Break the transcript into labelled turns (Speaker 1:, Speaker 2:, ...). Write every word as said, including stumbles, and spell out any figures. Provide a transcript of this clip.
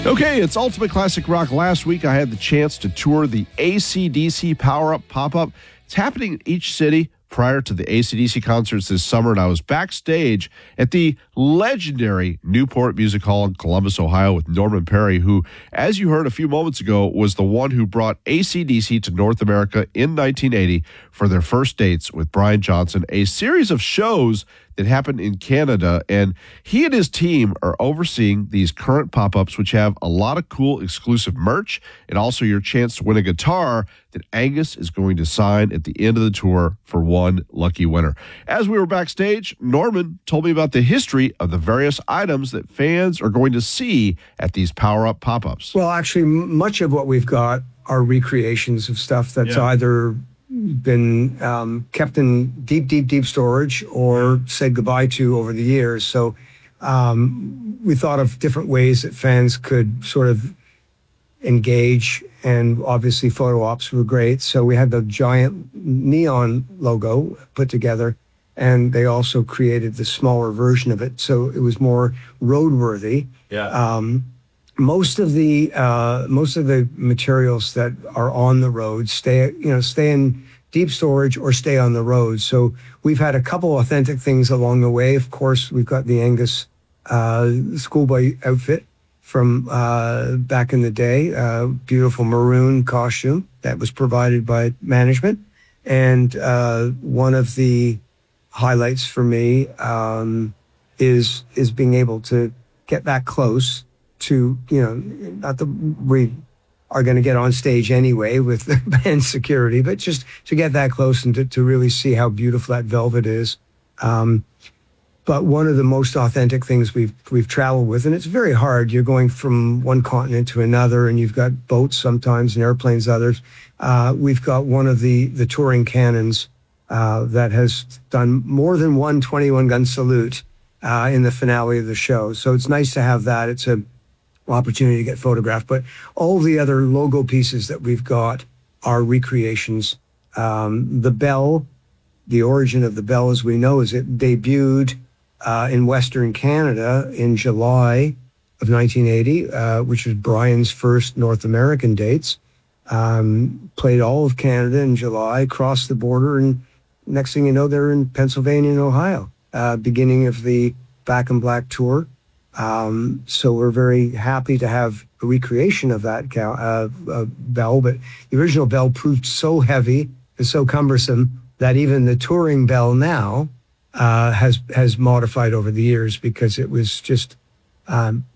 Speaker 1: Okay, it's Ultimate Classic Rock. Last week, I had the chance to tour the A C D C Power Up Pop-Up. It's happening in each city prior to the A C D C concerts this summer, and I was backstage at the legendary Newport Music Hall in Columbus, Ohio, with Norman Perry, who, as you heard a few moments ago, was the one who brought A C D C to North America in nineteen eighty for their first dates with Brian Johnson, a series of shows that happened in Canada, and he and his team are overseeing these current pop-ups, which have a lot of cool exclusive merch and also your chance to win a guitar that Angus is going to sign at the end of the tour for one lucky winner. As we were backstage, Norman told me about the history of the various items that fans are going to see at these power-up pop-ups.
Speaker 2: Well, actually, m- much of what we've got are recreations of stuff that's yeah. either been um, kept in deep, deep, deep storage or said goodbye to over the years. So um, we thought of different ways that fans could sort of engage, and obviously photo ops were great. So we had the giant neon logo put together, and they also created the smaller version of it, so it was more roadworthy.
Speaker 1: Yeah.
Speaker 2: Um, most of the uh, most of the materials that are on the road stay, you know, stay in deep storage or stay on the road. So we've had a couple authentic things along the way. Of course, we've got the Angus uh, schoolboy outfit from uh, back in the day, uh, beautiful maroon costume that was provided by management. And uh, one of the highlights for me um, is is being able to get that close to, you know, not that we are going to get on stage anyway with the band security, but just to get that close and to, to really see how beautiful that velvet is. Um, but one of the most authentic things we've we've traveled with, and it's very hard. You're going from one continent to another, and you've got boats sometimes and airplanes others. Uh, we've got one of the the touring cannons uh, that has done more than one twenty-one gun salute uh, in the finale of the show. So it's nice to have that. It's a opportunity to get photographed. But all the other logo pieces that we've got are recreations. Um, the bell, the origin of the bell, as we know, is it debuted uh, in Western Canada in July of nineteen eighty, uh, which was Brian's first North American dates. Um, played all of Canada in July, crossed the border, and next thing you know, they're in Pennsylvania and Ohio, uh, beginning of the Back in Black tour. Um, so we're very happy to have a recreation of that uh, uh, bell, but the original bell proved so heavy and so cumbersome that even the touring bell now uh, has has modified over the years, because it was just um,